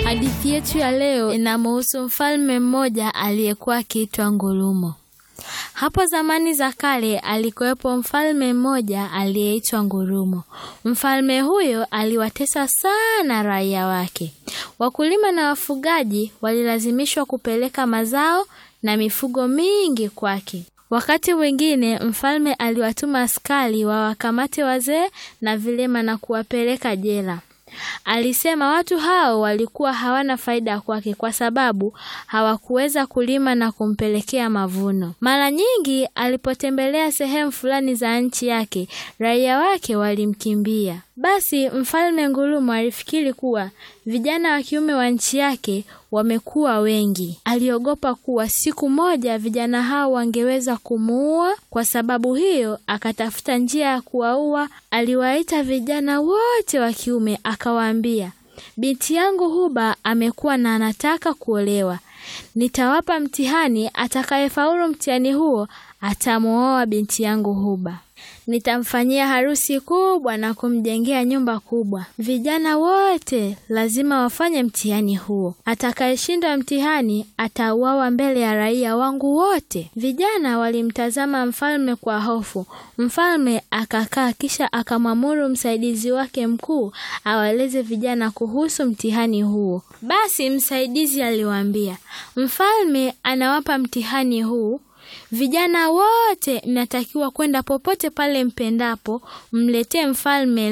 Hadithi yetu ya leo inamhusu mfalme mmoja aliyekuwa akiitwa Ngulumo. Hapo zamani za kale alikuwepo mfalme mmoja aliyeitwa Ngulumo. Mfalme huyo aliwatesa sana raia wake. Wakulima na wafugaji walilazimishwa kupeleka mazao na mifugo mingi kwake. Wakati mwingine mfalme aliwatuma askari wawakamate wazee na vilema na kuwapeleka jela. Alisema watu hao walikuwa hawana faida kwake kwa sababu hawakuweza kulima na kumpelekea mavuno. Mara nyingi alipotembelea sehemu fulani za nchi yake, raia wake walimkimbia. Basi mfalme Ngulumo alifikiri kuwa vijana wa kiume wa nchi yake wamekuwa wengi. Aliogopa kuwa siku moja vijana hao wangeweza kumuua. Kwa sababu hiyo akatafuta njia ya kuwaua. Aliwaita vijana wote wa kiume akawaambia, binti yangu Huba amekuwa na anataka kuolewa. Nitawapa mtihani, atakayefaulu mtihani huo atamuoa binti yangu Huba. Nitamfanyia harusi kubwa na kumjengea nyumba kubwa. Vijana wote lazima wafanye mtihani huo. Atakayeshinda mtihani atauawa mbele ya raia wangu wote. Vijana walimtazama mfalme kwa hofu. Mfalme akakaa kisha akamwamuru msaidizi wake mkuu awaeleze vijana kuhusu mtihani huo. Basi msaidizi aliwaambia, mfalme anawapa mtihani huu. Vijana wote mnatakiwa kwenda popote pale mpendapo, mletee mfalme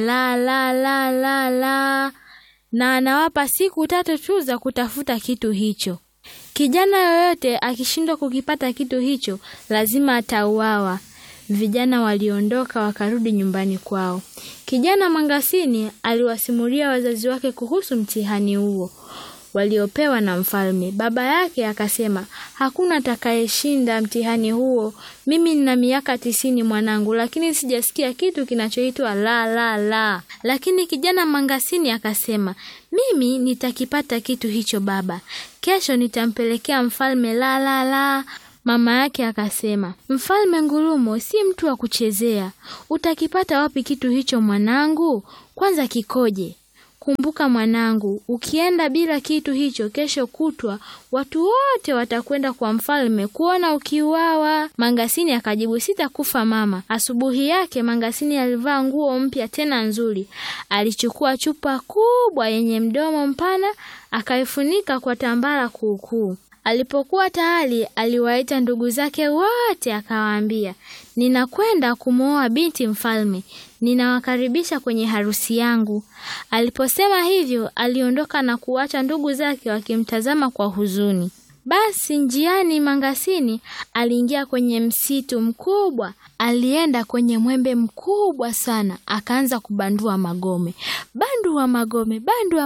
la na anawapa siku 3 tu za kutafuta kitu hicho. Kijana yoyote akishindwa kukipata kitu hicho lazima atauawa. Vijana waliondoka wakarudi nyumbani kwao. Kijana Mangasini aliwasimulia wazazi wake kuhusu mtihani huo waliopewa na mfalme. Baba yake akasema, hakuna atakayeshinda mtihani huo. Mimi nina miaka 90 mwanangu, lakini sijasikia kitu kinachoitwa la. Lakini kijana Mangasini akasema, mimi nitakipata kitu hicho baba. Kesho nitampelekea mfalme la. Mama yake akasema, mfalme Ngulumo si mtu wa kuchezea. Utakipata wapi kitu hicho mwanangu? Kwanza kikoje? Kumbuka mwanangu, ukienda bila kitu hicho kesho kutwa watu wote watakwenda kwa mfalme kuona ukiuawa. Mangasini akajibu, sitakufa mama. Asubuhi yake Mangasini alivaa nguo mpya tena nzuri. Alichukua chupa kubwa yenye mdomo mpana akaifunika kwa tambara kuukuu. Alipokuwa tayari aliwaita ndugu zake wote akawaambia, ninakwenda kumuoa binti mfalme. Ninawakaribisha kwenye harusi yangu. Aliposema hivyo aliondoka na kuacha ndugu zake wakimtazama kwa huzuni. Basi njiani Mangasini aliingia kwenye msitu mkubwa. Alienda kwenye mwembe mkubwa sana, akaanza kubandua magome. Bandua magome.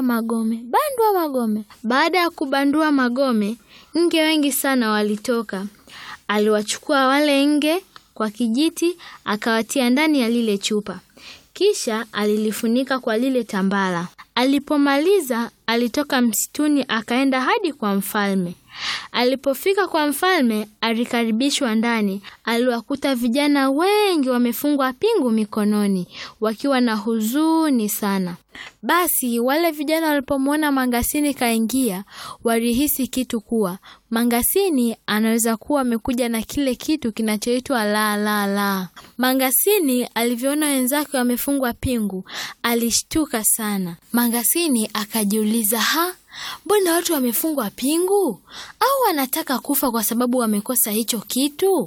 Baada ya kubandua magome, nge wengi sana walitoka. Aliwachukua wale nge kwa kijiti akawatia ndani ya lile chupa. Kisha alilifunika kwa lile tambara. Alipomaliza alitoka msituni akaenda hadi kwa mfalme. Alipofika kwa mfalme alikaribishwa ndani. Aliwakuta vijana wengi wamefungwa pingu mikononi wakiwa na huzuni sana. Basi wale vijana walipomwona Mangasini kaingia walihisi kitu kuwa Mangasini anaweza kuwa amekuja na kile kitu kinachoitwa la. Mangasini alivyoona wenzake wamefungwa pingu alishtuka sana. Mangasini akajiuliza, mbona watu wamefungwa pingu? Au wanataka kufa kwa sababu wamekosa hicho kitu?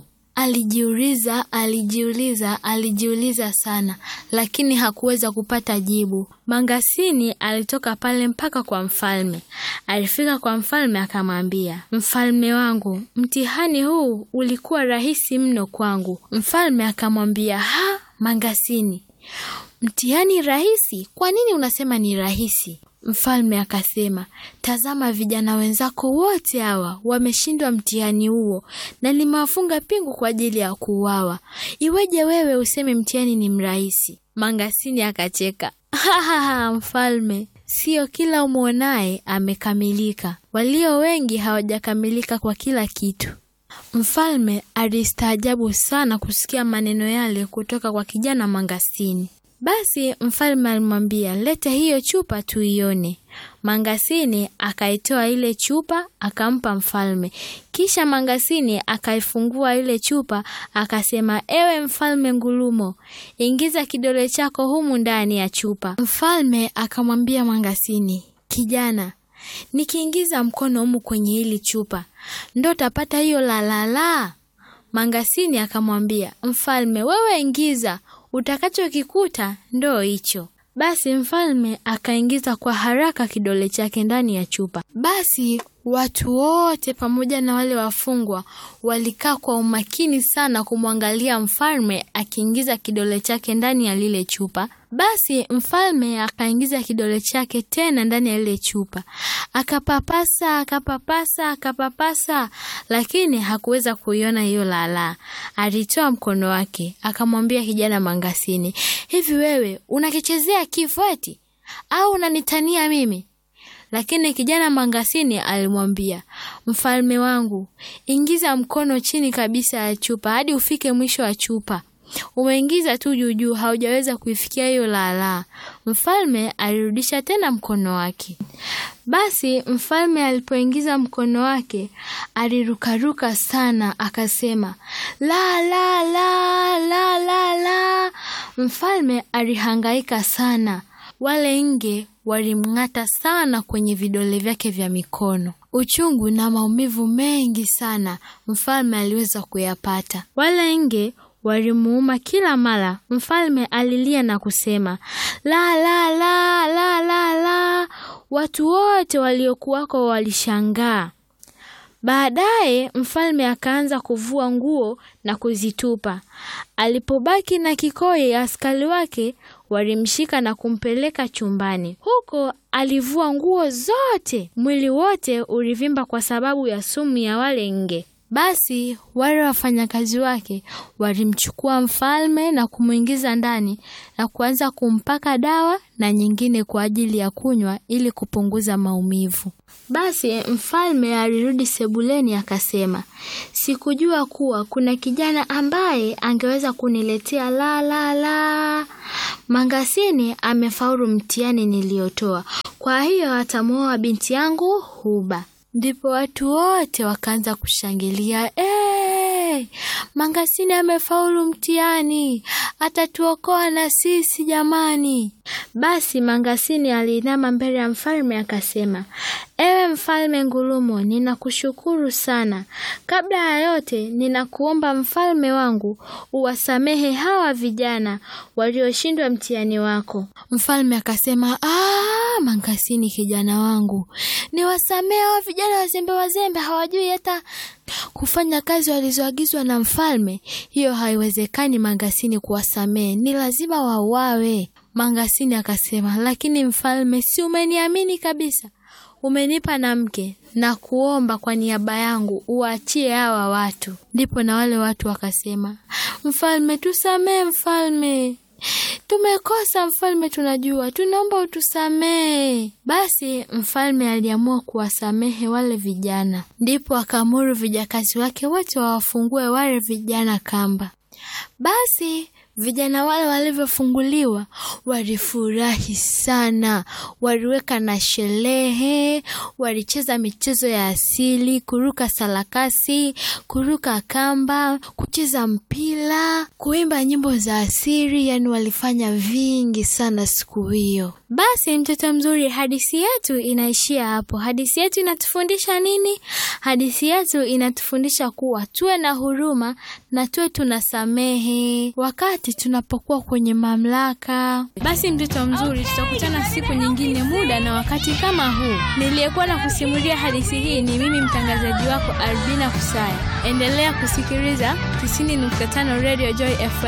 Alijiuliza sana, lakini hakuweza kupata jibu. Mangasini alitoka pale mpaka kwa mfalme. Alifika kwa mfalme akamwambia, mfalme wangu, mtihani huu ulikuwa rahisi mno kwangu. Mfalme akamwambia, Mangasini, mtihani rahisi? Kwa nini unasema ni rahisi? Mfalme akasema, tazama vijana wenzako wote hawa wameshindwa mtihani huo na nimewafunga pingu kwa ajili ya kuuawa. Iweje wewe useme mtihani ni mrahisi? Mangasini akacheka. Mfalme, sio kila umuonaye amekamilika. Walio wengi hawajakamilika kwa kila kitu. Mfalme alistaajabu sana kusikia maneno yale kutoka kwa kijana Mangasini. Basi mfalme alimwambia, leta hiyo chupa tuione. Mangasini akaitoa ile chupa akampa mfalme. Kisha Mangasini akaifungua ile chupa akasema, ewe mfalme Ngulumo, ingiza kidole chako humu ndani ya chupa. Mfalme akamwambia Mangasini, kijana, nikiingiza mkono humu kwenye hili chupa ndo tapata hiyo la. Mangasini akamwambia, mfalme, wewe ingiza, utakachokikuta ndo hicho. Basi mfalme akaingiza kwa haraka kidole chake ndani ya chupa. Basi watu wote pamoja na wale wafungwa walikaa kwa umakini sana kumwangalia mfalme akiingiza kidole chake ndani ya lile chupa. Basi mfalme akaingiza kidole chake tena ndani ya ile chupa. Akapapasa, lakini hakuweza kuiona hiyo la. Alitoa mkono wake, akamwambia kijana Mangasini, hivi wewe unakichezea kifo eti? Au unanitania mimi? Lakini kijana Mangasini alimwambia, mfalme wangu, ingiza mkono chini kabisa ya chupa hadi ufike mwisho wa chupa. Umeingiza tu juu, haujaweza kuifikia hiyo la. Mfalme alirudisha tena mkono wake. Basi mfalme alipoingiza mkono wake alirukaruka sana, akasema la. Mfalme alihangaika sana. Wale nge walimng'ata sana kwenye vidole vyake vya mikono. Uchungu na maumivu mengi sana mfalme aliweza kuyapata. Wale nge walimuuma kila mara. Mfalme alilia na kusema la. Watu wote waliokuwako walishangaa. Baadaye mfalme akaanza kuvua nguo na kuzitupa. Alipobaki na kikoi, askari wake walimshika na kumpeleka chumbani. Huko alivua nguo zote. Mwili wote ulivimba kwa sababu ya sumu ya wale nge. Basi wale wafanyakazi wake walimchukua mfalme na kumuingiza ndani na kuanza kumpaka dawa na nyingine kwa ajili ya kunywa ili kupunguza maumivu. Basi mfalme alirudi sebuleni akasema, sikujua kuwa kuna kijana ambaye angeweza kuniletea la. Mangasini amefaulu mtihani niliotoa, kwa hiyo atamuoa binti yangu Huba. Ndipo watu wote wakaanza kushangilia, Mangasini amefaulu mtihani, atatuokoa na sisi jamani. Basi Mangasini aliinama mbele ya mfalme akasema, ewe mfalme Ngulumo, ninakushukuru sana. Kabla ya yote ninakuomba mfalme wangu uwasamehe hawa vijana walioshindwa mtihani wako. Mfalme akasema, Mangasini kijana wangu, niwasamehe hawa vijana wazembe hawajui hata kufanya kazi walizoagizwa na mfalme. Hiyo haiwezekani Mangasini kuwasamehe, ni lazima wauawe. Mangasini akasema, lakini mfalme, si umeniamini kabisa? Umenipa na mke, na kuomba kwa niaba yangu uachie hawa watu. Ndipo na wale watu wakasema, mfalme, tusamehe mfalme. Tumekosa mfalme, tunajua, tunaomba utusamehe. Basi mfalme aliamua kuwasamehe wale vijana. Ndipo akaamuru vijakazi wake wote wawafungue wale vijana kamba. Basi vijana wale walivyofunguliwa walifurahi sana, waliweka na sherehe, walicheza michezo ya asili, kuruka sarakasi, kuruka kamba, kucheza mpira, kuimba nyimbo za asili, yani walifanya vingi sana siku hiyo. Basi mtoto mzuri, hadithi yetu inaishia hapo. Hadithi yetu inatufundisha nini? Hadithi yetu inatufundisha kuwa tuwe na huruma na tuwe tunasamehe wakati tunapokuwa kwenye mamlaka. Basi mtoto mzuri, tutakutana siku nyingine, muda na wakati kama huu. Niliyekuwa na kusimulia hadithi hii ni mimi mtangazaji wako Albina Kusaya. Endelea kusikiliza 90.5 Radio Joy FM.